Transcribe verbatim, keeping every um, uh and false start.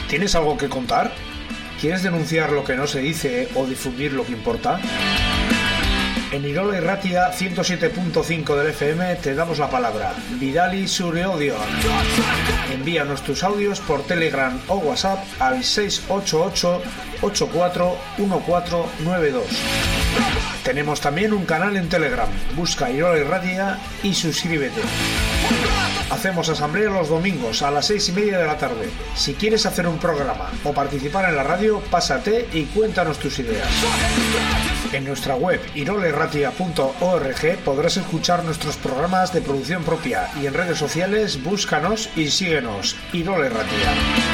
¿Tienes algo que contar? ¿Quieres denunciar lo que no se dice o difundir lo que importa? En Irola Irratia ciento siete punto cinco del F M te damos la palabra. Vidali zure odio. Envíanos tus audios por Telegram o WhatsApp al seis ocho ocho, ocho cuatro uno cuatro nueve dos. Tenemos también un canal en Telegram. Busca Irola Irratia y suscríbete. Hacemos asamblea los domingos a las seis y media de la tarde. Si quieres hacer un programa o participar en la radio, pásate y cuéntanos tus ideas. En nuestra web irola irratia punto org podrás escuchar nuestros programas de producción propia y en redes sociales búscanos y síguenos. Irola Irratia.